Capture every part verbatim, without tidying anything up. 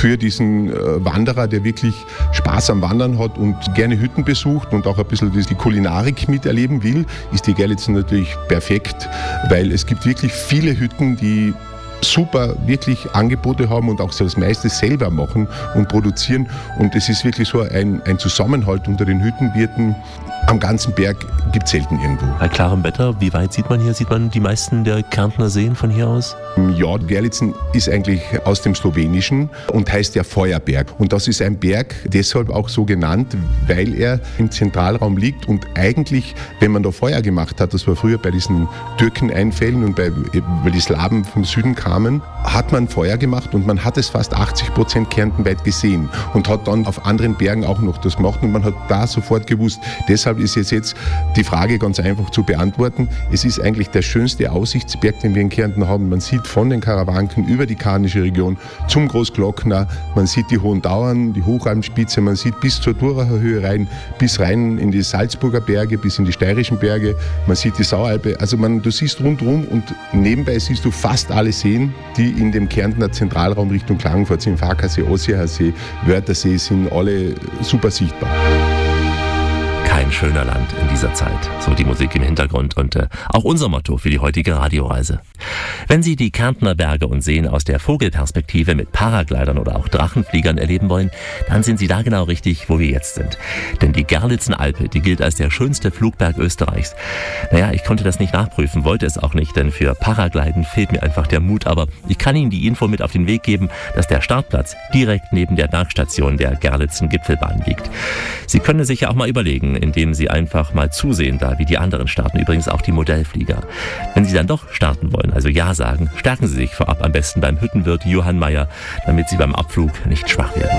für diesen Wanderer, der wirklich Spaß am Wandern hat und gerne Hütten besucht und auch ein bisschen die Kulinarik miterleben will, ist die Gerlitzen natürlich perfekt, weil es gibt wirklich viele Hütten, die super wirklich Angebote haben und auch das meiste selber machen und produzieren. Und es ist wirklich so ein, ein Zusammenhalt unter den Hüttenwirten. Am ganzen Berg gibt es selten irgendwo. Bei klarem Wetter, wie weit sieht man hier? Sieht man die meisten der Kärntner Seen von hier aus? Ja, Gerlitzen ist eigentlich aus dem Slowenischen und heißt ja Feuerberg. Und das ist ein Berg deshalb auch so genannt, weil er im Zentralraum liegt und eigentlich, wenn man da Feuer gemacht hat, das war früher bei diesen Türkeneinfällen und bei, weil die Slawen vom Süden kamen, hat man Feuer gemacht und man hat es fast achtzig Prozent kärntenweit gesehen und hat dann auf anderen Bergen auch noch das gemacht und man hat da sofort gewusst. Deshalb ist jetzt, jetzt die Frage ganz einfach zu beantworten. Es ist eigentlich der schönste Aussichtsberg, den wir in Kärnten haben. Man sieht von den Karawanken über die Karnische Region zum Großglockner, man sieht die Hohen Dauern, die Hochalmspitze, man sieht bis zur Duracher Höhe rein, bis rein in die Salzburger Berge, bis in die steirischen Berge, man sieht die Saualpe. Also man, du siehst rundherum und nebenbei siehst du fast alle Seen, die in dem Kärntner Zentralraum Richtung Klagenfurt sind. Farkasee, Ossiacher See, Wörthersee sind alle super sichtbar. Kein schöner Land in dieser Zeit. So die Musik im Hintergrund und äh, auch unser Motto für die heutige Radioreise. Wenn Sie die Kärntner Berge und Seen aus der Vogelperspektive mit Paraglidern oder auch Drachenfliegern erleben wollen, dann sind Sie da genau richtig, wo wir jetzt sind. Denn die Gerlitzenalpe, die gilt als der schönste Flugberg Österreichs. Naja, ich konnte das nicht nachprüfen, wollte es auch nicht, denn für Paragliden fehlt mir einfach der Mut. Aber ich kann Ihnen die Info mit auf den Weg geben, dass der Startplatz direkt neben der Bergstation der Gerlitzen-Gipfelbahn liegt. Sie können es sich ja auch mal überlegen, indem Sie einfach mal zusehen, da wie die anderen starten, übrigens auch die Modellflieger. Wenn Sie dann doch starten wollen, also Ja sagen, stärken Sie sich vorab am besten beim Hüttenwirt Johann Mayer, damit Sie beim Abflug nicht schwach werden.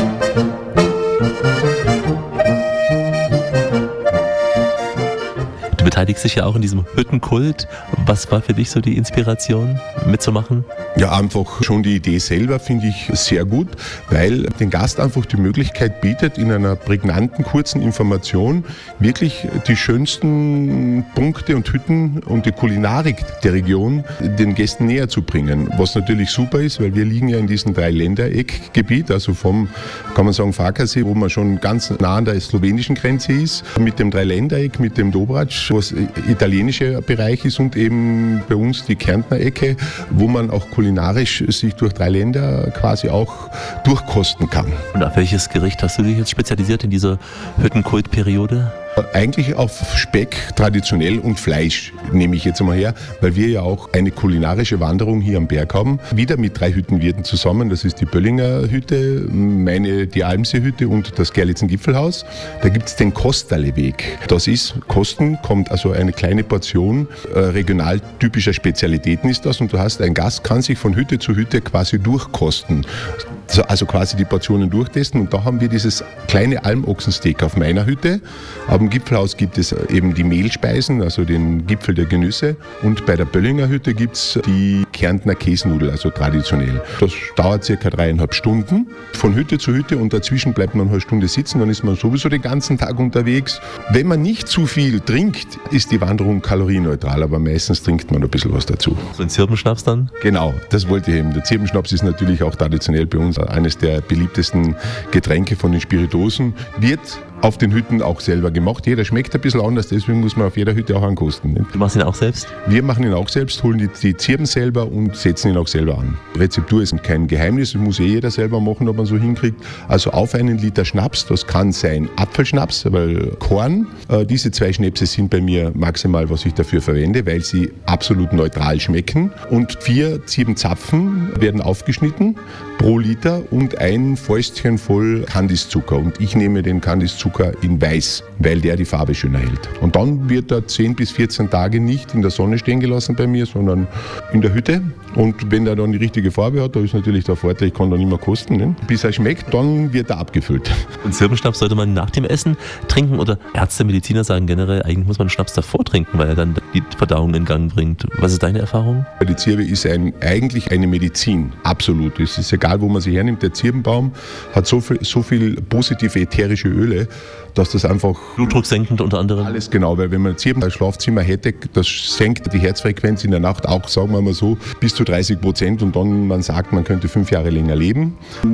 Du beteiligst dich ja auch in diesem Hüttenkult. Was war für dich so die Inspiration, mitzumachen? Ja, einfach schon die Idee selber finde ich sehr gut, weil den Gast einfach die Möglichkeit bietet, in einer prägnanten, kurzen Information wirklich die schönsten Punkte und Hütten und die Kulinarik der Region den Gästen näher zu bringen. Was natürlich super ist, weil wir liegen ja in diesem Dreiländereckgebiet, also vom, kann man sagen, Farkasee, wo man schon ganz nah an der slowenischen Grenze ist, mit dem Dreiländereck, mit dem Dobrac, was italienischer Bereich ist und eben bei uns die Kärntner Ecke, wo man auch kulinarisch sich durch drei Länder quasi auch durchkosten kann. Und auf welches Gericht hast du dich jetzt spezialisiert in dieser Hüttenkultperiode? Eigentlich auf Speck traditionell und Fleisch nehme ich jetzt einmal her, weil wir ja auch eine kulinarische Wanderung hier am Berg haben. Wieder mit drei Hüttenwirten zusammen. Das ist die Böllinger Hütte, meine die Almsee-Hütte und das Gerlitzen-Gipfelhaus. Da gibt es den Kosterle-Weg. Das ist, Kosten kommt also eine kleine Portion äh, regional typischer Spezialitäten ist das und du hast, ein Gast kann sich von Hütte zu Hütte quasi durchkosten. Also quasi die Portionen durchtesten und da haben wir dieses kleine Almochsensteak auf meiner Hütte. Aber im Gipfelhaus gibt es eben die Mehlspeisen, also den Gipfel der Genüsse und bei der Böllinger Hütte gibt es die Kärntner Käsnudel, also traditionell. Das dauert circa dreieinhalb Stunden von Hütte zu Hütte und dazwischen bleibt man eine Stunde sitzen, dann ist man sowieso den ganzen Tag unterwegs. Wenn man nicht zu viel trinkt, ist die Wanderung kalorienneutral, aber meistens trinkt man ein bisschen was dazu. So ein Zirbenschnaps dann? Genau, das wollte ich eben. Der Zirbenschnaps ist natürlich auch traditionell bei uns eines der beliebtesten Getränke von den Spirituosen, wird auf den Hütten auch selber gemacht. Jeder schmeckt ein bisschen anders, deswegen muss man auf jeder Hütte auch ankosten. Ne? Du machst ihn auch selbst? Wir machen ihn auch selbst, holen die, die Zirben selber und setzen ihn auch selber an. Rezeptur ist kein Geheimnis, das muss eh jeder selber machen, ob man so hinkriegt. Also auf einen Liter Schnaps, das kann sein Apfelschnaps, weil Korn, äh, diese zwei Schnäpse sind bei mir maximal, was ich dafür verwende, weil sie absolut neutral schmecken. Und vier Zirbenzapfen werden aufgeschnitten pro Liter und ein Fäustchen voll Kandiszucker. Und ich nehme den Kandiszucker in weiß, weil der die Farbe schöner hält. Und dann wird er zehn bis vierzehn Tage nicht in der Sonne stehen gelassen bei mir, sondern in der Hütte. Und wenn er dann die richtige Farbe hat, da ist natürlich der Vorteil, ich kann dann immer kosten. Ne? Bis er schmeckt, dann wird er abgefüllt. Und Zirbenschnaps sollte man nach dem Essen trinken oder Ärzte, Mediziner sagen generell, eigentlich muss man Schnaps davor trinken, weil er dann die Verdauung in Gang bringt. Was ist deine Erfahrung? Die Zirbe ist ein, eigentlich eine Medizin, absolut. Es ist egal, wo man sie hernimmt. Der Zirbenbaum hat so viel, so viel positive ätherische Öle, dass das einfach... Blutdrucksenkend unter anderem? Alles genau, weil wenn man ein Zirben im Schlafzimmer hätte, das senkt die Herzfrequenz in der Nacht auch, sagen wir mal so, bis zu dreißig Prozent und dann man sagt, man könnte fünf Jahre länger leben.